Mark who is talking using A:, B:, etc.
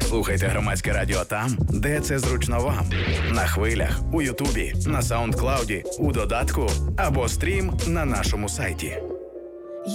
A: Слухайте Громадське радіо там, де це зручно вам. На хвилях, у Ютубі, на Саундклауді, у додатку або стрім на нашому сайті.